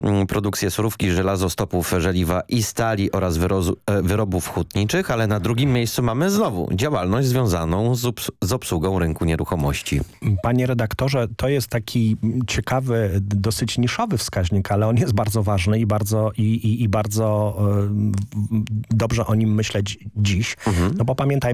produkcję surówki, żelazostopów, żeliwa i stali oraz wyrobów hutniczych, ale na drugim miejscu mamy znowu działalność związaną z obsługą rynku nieruchomości. Panie redaktorze, to jest taki ciekawy, dosyć niszowy wskaźnik, ale on jest bardzo ważny i bardzo dobrze o nim myśleć dziś. No bo pamiętajmy,